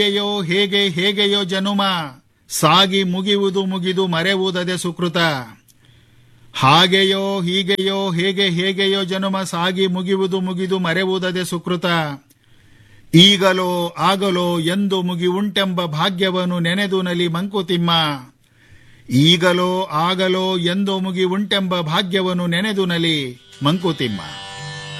ಹೇಗೆಯೋ ಹೇಗೆಯೋ ಜನುಮ ಸಾಗಿ ಮುಗಿದು ಮರೆವುದದೆ ಸುಕೃತ. ಹಾಗೆಯೋ ಹೀಗೆಯೋ ಹೇಗೆಯೋ ಜನುಮ ಸಾಗಿ ಮುಗಿದು ಮರೆವುದದೆ ಸುಕೃತ. ಈಗಲೋ ಆಗಲೋ ಎಂದು ಮುಗಿ ಉಂಟೆಂಬ ಭಾಗ್ಯವನ್ನು ನೆನೆದು ನಲಿ ಮಂಕುತಿಮ್ಮ. ಈಗಲೋ ಆಗಲೋ ಎಂದು ಮುಗಿ ಉಂಟೆಂಬ ಭಾಗ್ಯವನ್ನು ನೆನೆದು ನಲಿ ಮಂಕುತಿಮ್ಮ.